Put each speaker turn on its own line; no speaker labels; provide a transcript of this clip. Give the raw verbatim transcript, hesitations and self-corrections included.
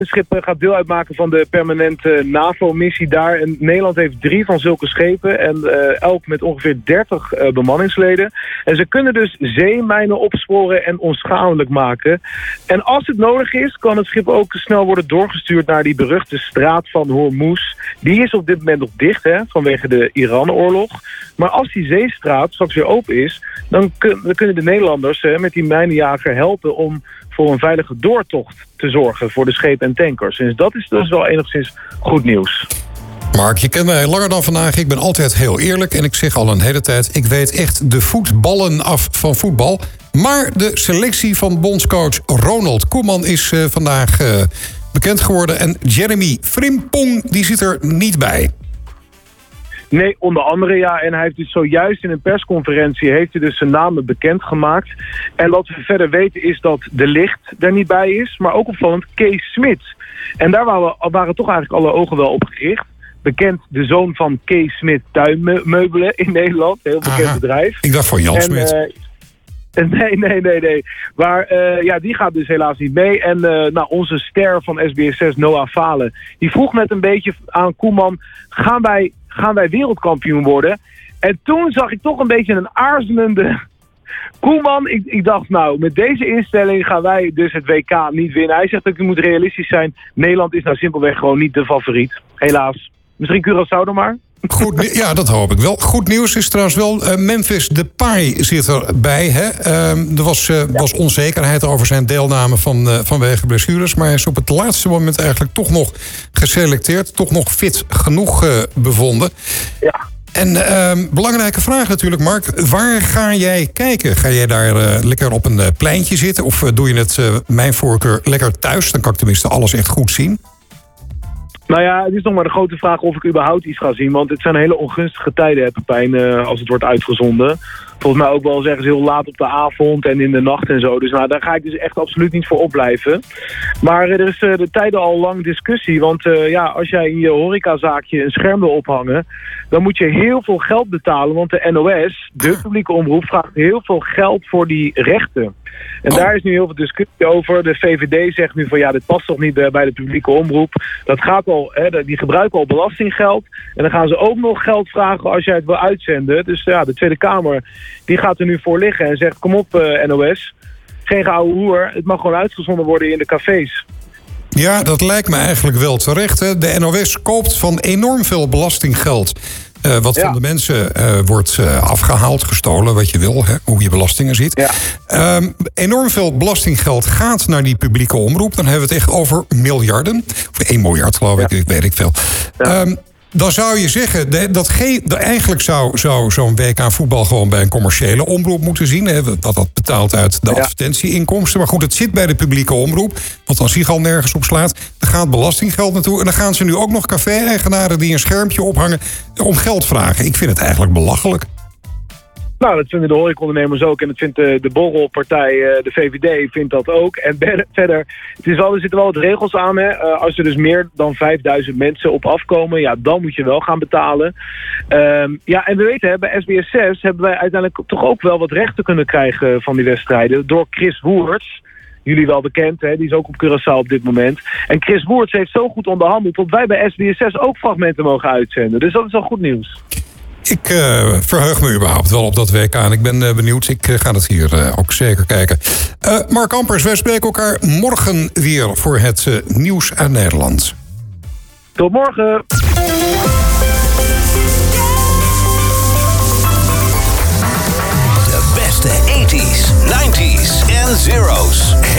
Het schip gaat deel uitmaken van de permanente NAVO-missie daar. En Nederland heeft drie van zulke schepen. En uh, elk met ongeveer dertig uh, bemanningsleden. En ze kunnen dus zeemijnen opsporen en onschadelijk maken. En als het nodig is, kan het schip ook snel worden doorgestuurd naar die beruchte straat van Hormuz. Die is op dit moment nog dicht, hè, vanwege de Iran-oorlog. Maar als die zeestraat straks weer open is, dan, kun, dan kunnen de Nederlanders hè, met die mijnenjager helpen om voor een veilige doortocht te zorgen voor de schepen en tankers. Dus dat is dus wel enigszins goed nieuws.
Mark, je kent mij langer dan vandaag. Ik ben altijd heel eerlijk en ik zeg al een hele tijd, ik weet echt de voetballen af van voetbal. Maar de selectie van bondscoach Ronald Koeman is uh, vandaag uh, bekend geworden. En Jeremy Frimpong, die zit er niet bij.
Nee, onder andere ja. En hij heeft dus zojuist in een persconferentie heeft hij dus zijn namen bekendgemaakt. En wat we verder weten is dat De Ligt er niet bij is. Maar ook opvallend Kees Smit. En daar waren, waren toch eigenlijk alle ogen wel op gericht. Bekend de zoon van Kees Smit Tuinmeubelen in Nederland. Heel bekend Aha, bedrijf.
Ik dacht van Jan en, Smit. Uh,
Nee, nee, nee, nee. Maar uh, ja, die gaat dus helaas niet mee. En uh, nou, onze ster van S B S zes, Noah Falen, die vroeg net een beetje aan Koeman, gaan wij, gaan wij wereldkampioen worden? En toen zag ik toch een beetje een aarzelende Koeman. Ik, ik dacht, nou, met deze instelling gaan wij dus het W K niet winnen. Hij zegt dat je moet realistisch zijn. Nederland is nou simpelweg gewoon niet de favoriet. Helaas. Misschien Curaçao dan maar.
Goed, ja, dat hoop ik wel. Goed nieuws is trouwens wel, uh, Memphis Depay zit erbij. Hè? Uh, er was, uh, ja. was onzekerheid over zijn deelname van, uh, vanwege blessures. Maar hij is op het laatste moment eigenlijk toch nog geselecteerd. Toch nog fit genoeg uh, bevonden.
Ja.
En uh, belangrijke vraag natuurlijk, Mark. Waar ga jij kijken? Ga jij daar uh, lekker op een uh, pleintje zitten? Of uh, doe je het, uh, mijn voorkeur, lekker thuis? Dan kan ik tenminste alles echt goed zien.
Nou ja, het is nog maar de grote vraag of ik überhaupt iets ga zien. Want het zijn hele ongunstige tijden, hè, Pepijn, uh, als het wordt uitgezonden. Volgens mij ook wel eens ergens heel laat op de avond en in de nacht en zo. Dus nou, daar ga ik dus echt absoluut niet voor opblijven. Maar uh, er is uh, de tijden al lang discussie. Want uh, ja, als jij in je horecazaakje een scherm wil ophangen, dan moet je heel veel geld betalen. Want de N O S, de publieke omroep, vraagt heel veel geld voor die rechten. En daar is nu heel veel discussie over. De V V D zegt nu van ja, dit past toch niet bij de publieke omroep. Dat gaat al, hè, die gebruiken al belastinggeld. En dan gaan ze ook nog geld vragen als jij het wil uitzenden. Dus ja, de Tweede Kamer die gaat er nu voor liggen en zegt kom op uh, N O S. Geen geouwe hoer, het mag gewoon uitgezonden worden in de cafés.
Ja, dat lijkt me eigenlijk wel terecht. Hè? De N O S koopt van enorm veel belastinggeld. Uh, wat ja. van de mensen uh, wordt uh, afgehaald, gestolen, wat je wil, hè, hoe je belastingen ziet. Ja. Um, enorm veel belastinggeld gaat naar die publieke omroep. Dan hebben we het echt over miljarden. Of één miljard, geloof ik, ja. weet ik veel. Ja. Um, dan zou je zeggen, dat, ge- dat eigenlijk zou, zou zo'n W K voetbal gewoon bij een commerciële omroep moeten zien. Hè, dat dat betaalt uit de ja. advertentieinkomsten. Maar goed, het zit bij de publieke omroep. Want als die al nergens op slaat, dan gaat belastinggeld naartoe. En dan gaan ze nu ook nog café-eigenaren die een schermpje ophangen om geld vragen. Ik vind het eigenlijk belachelijk.
Nou, dat vinden de horecaondernemers ook. En dat vindt de, de borrelpartij, de V V D, vindt dat ook. En verder, het is wel, er zitten wel wat regels aan. Hè. Als er dus meer dan vijfduizend mensen op afkomen, ja, dan moet je wel gaan betalen. Um, ja, en we weten, hè, bij S B S zes hebben wij uiteindelijk toch ook wel wat rechten kunnen krijgen van die wedstrijden. Door Chris Woerts. Jullie wel bekend, hè? Die is ook op Curaçao op dit moment. En Chris Woerts heeft zo goed onderhandeld dat wij bij S B S zes ook fragmenten mogen uitzenden. Dus dat is al goed nieuws.
Ik uh, verheug me überhaupt wel op dat W K en ik ben uh, benieuwd. Ik uh, ga het hier uh, ook zeker kijken. Uh, Mark Ampers, wij spreken elkaar morgen weer voor het uh, nieuws uit Nederland.
Tot morgen.
De beste tachtiger, negentiger en zero's.